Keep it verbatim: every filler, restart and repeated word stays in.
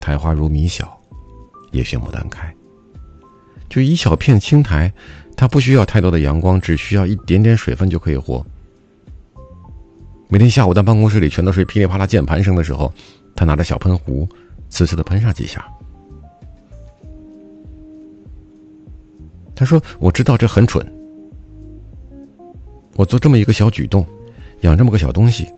苔花如米小，也学牡丹开。就一小片青苔，它不需要太多的阳光，只需要一点点水分就可以活。每天下午在办公室里全都是噼里啪啦键盘声的时候，他拿着小喷壶呲呲地喷上几下。他说，我知道这很蠢，我做这么一个小举动，养这么个小东西，